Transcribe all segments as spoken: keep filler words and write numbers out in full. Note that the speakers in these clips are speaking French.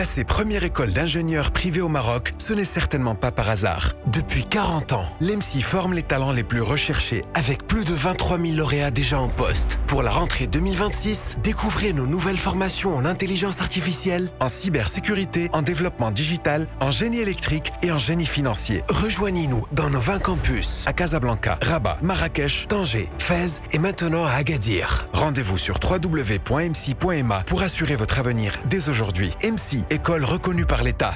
Ses premières écoles d'ingénieurs privées au Maroc, ce n'est certainement pas par hasard. Depuis quarante ans, l'E M S I forme les talents les plus recherchés avec plus de vingt-trois mille lauréats déjà en poste. Pour la rentrée deux mille vingt-six, découvrez nos nouvelles formations en intelligence artificielle, en cybersécurité, en développement digital, en génie électrique et en génie financier. Rejoignez-nous dans nos vingt campus à Casablanca, Rabat, Marrakech, Tanger, Fès et maintenant à Agadir. Rendez-vous sur w w w point m s i point m a pour assurer votre avenir dès aujourd'hui. M S I, école reconnue par l'État.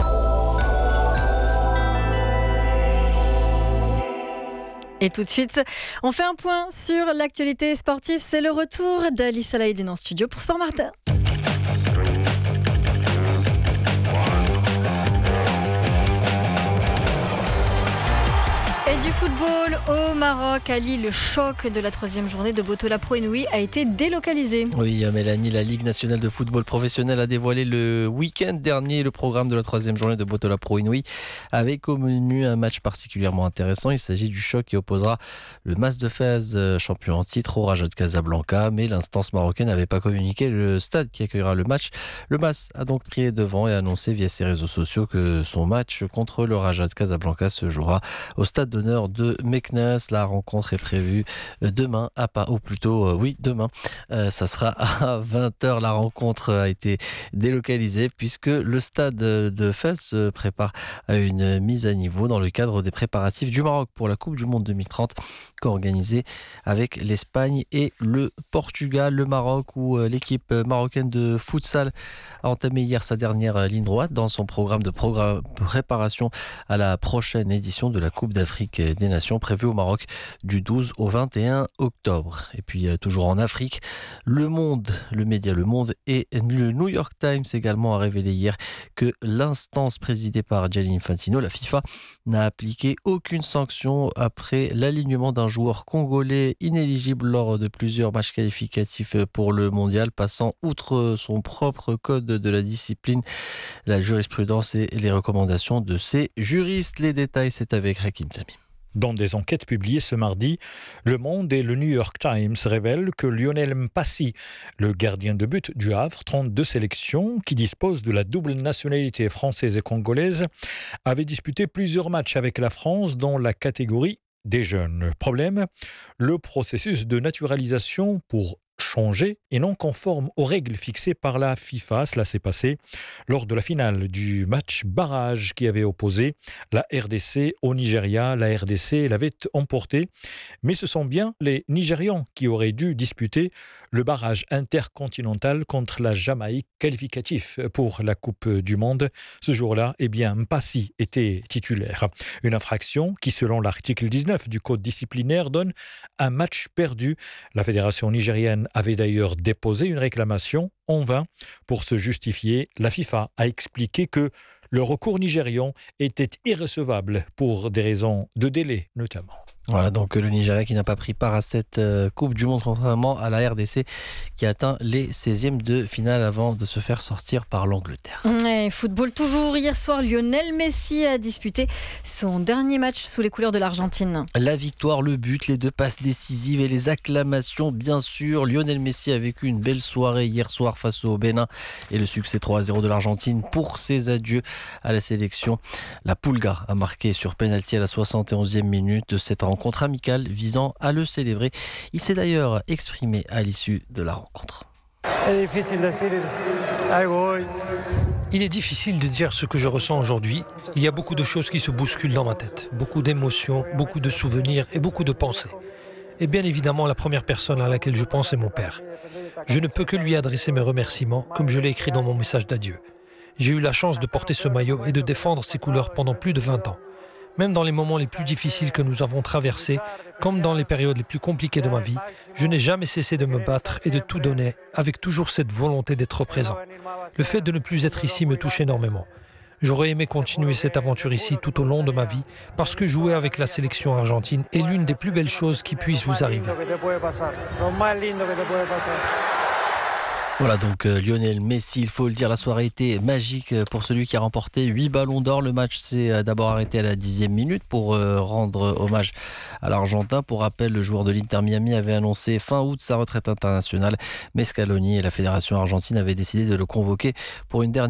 Et tout de suite, on fait un point sur l'actualité sportive. C'est le retour d'Ali Salaïdine en studio pour Sport Matin. Et du football au Maroc, Ali, le choc de la troisième journée de Botola Pro Inouï a été délocalisé. Oui, Mélanie, la Ligue nationale de football professionnel a dévoilé le week-end dernier le programme de la troisième journée de Botola Pro Inouï avec au menu un match particulièrement intéressant. Il s'agit du choc qui opposera le Mas de Fès, champion en titre, au Raja de Casablanca, mais l'instance marocaine n'avait pas communiqué le stade qui accueillera le match. Le Mas a donc pris les devants et annoncé via ses réseaux sociaux que son match contre le Raja de Casablanca se jouera au stade d'honneur de Meknès. La rencontre est prévue demain, à pas, ou plutôt, euh, oui, demain. Euh, ça sera à vingt heures. La rencontre a été délocalisée puisque le stade de Fès se prépare à une mise à niveau dans le cadre des préparatifs du Maroc pour la Coupe du Monde deux mille trente, co-organisée avec l'Espagne et le Portugal. Le Maroc, où l'équipe marocaine de futsal a entamé hier sa dernière ligne droite dans son programme de programme préparation à la prochaine édition de la Coupe d'Afrique des Nations prévue au Maroc du douze au vingt et un octobre. Et puis toujours en Afrique, Le Monde, le média Le Monde et le New York Times également a révélé hier que l'instance présidée par Gianni Infantino, la FIFA, n'a appliqué aucune sanction après l'alignement d'un joueur congolais inéligible lors de plusieurs matchs qualificatifs pour le mondial, passant outre son propre code de la discipline, la jurisprudence et les recommandations de ses juristes. Les détails, c'est avec Hakim Zami. Dans des enquêtes publiées ce mardi, Le Monde et le New York Times révèlent que Lionel Mpassi, le gardien de but du Havre, trente-deux sélections, qui dispose de la double nationalité française et congolaise, avait disputé plusieurs matchs avec la France dans la catégorie des jeunes. Problème, le processus de naturalisation pour changé et non conforme aux règles fixées par la FIFA. Cela s'est passé lors de la finale du match barrage qui avait opposé la R D C au Nigeria. La R D C l'avait emporté, mais ce sont bien les Nigérians qui auraient dû disputer le barrage intercontinental contre la Jamaïque, qualificatif pour la Coupe du Monde. Ce jour-là, eh bien, Mpassi était titulaire. Une infraction qui, selon l'article dix-neuf du code disciplinaire, donne un match perdu. La fédération nigérienne avait d'ailleurs déposé une réclamation en vain. Pour se justifier, la FIFA a expliqué que le recours nigérian était irrecevable pour des raisons de délai notamment. Voilà, donc le Nigeria qui n'a pas pris part à cette euh, Coupe du Monde, contrairement à la R D C qui atteint les seizièmes de finale avant de se faire sortir par l'Angleterre. Et football toujours, hier soir, Lionel Messi a disputé son dernier match sous les couleurs de l'Argentine. La victoire, le but, les deux passes décisives et les acclamations, bien sûr. Lionel Messi a vécu une belle soirée hier soir face au Bénin et le succès trois à zéro de l'Argentine pour ses adieux à la sélection. La Pulga a marqué sur pénalty à la soixante et onzième minute de cette rencontre amicale visant à le célébrer. Il s'est d'ailleurs exprimé à l'issue de la rencontre. Il est difficile de dire ce que je ressens aujourd'hui. Il y a beaucoup de choses qui se bousculent dans ma tête, beaucoup d'émotions, beaucoup de souvenirs et beaucoup de pensées. Et bien évidemment, la première personne à laquelle je pense est mon père. Je ne peux que lui adresser mes remerciements, comme je l'ai écrit dans mon message d'adieu. J'ai eu la chance de porter ce maillot et de défendre ses couleurs pendant plus de vingt ans. Même dans les moments les plus difficiles que nous avons traversés, comme dans les périodes les plus compliquées de ma vie, je n'ai jamais cessé de me battre et de tout donner, avec toujours cette volonté d'être présent. Le fait de ne plus être ici me touche énormément. J'aurais aimé continuer cette aventure ici tout au long de ma vie, parce que jouer avec la sélection argentine est l'une des plus belles choses qui puissent vous arriver. Voilà donc euh, Lionel Messi, il faut le dire, la soirée était magique pour celui qui a remporté huit ballons d'or. Le match s'est euh, d'abord arrêté à la dixième minute pour euh, rendre hommage à l'Argentin. Pour rappel, le joueur de l'Inter Miami avait annoncé fin août sa retraite internationale, mais Scaloni et la fédération argentine avaient décidé de le convoquer pour une dernière